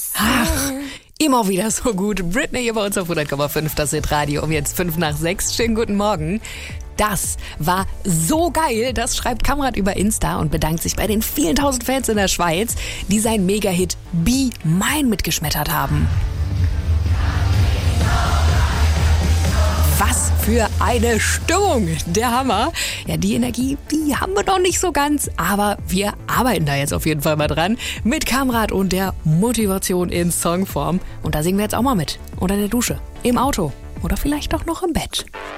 Ach, immer wieder so gut. Britney hier bei uns auf 100,5, das Hit-Radio um jetzt 5:05. Schönen guten Morgen. Das war so geil, das schreibt Kamrat über Insta und bedankt sich bei den vielen tausend Fans in der Schweiz, die seinen Mega-Hit Be Mine mitgeschmettert haben. Was für eine Stimmung, der Hammer. Ja, die Energie, die haben wir noch nicht so ganz, aber wir arbeiten da jetzt auf jeden Fall mal dran mit Kamrat und der Motivation in Songform. Und da singen wir jetzt auch mal mit, unter der Dusche, im Auto oder vielleicht auch noch im Bett.